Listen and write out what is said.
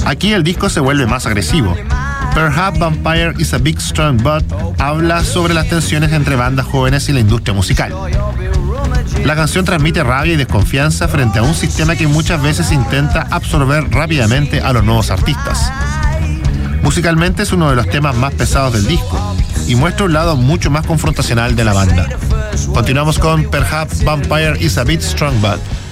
Aquí el disco se vuelve más agresivo. Perhaps Vampire is a Big Strong Butt habla sobre las tensiones entre bandas jóvenes y la industria musical. La canción transmite rabia y desconfianza frente a un sistema que muchas veces intenta absorber rápidamente a los nuevos artistas. Musicalmente es uno de los temas más pesados del disco y muestra un lado mucho más confrontacional de la banda. Continuamos con Perhaps Vampire is a Bit Strong But.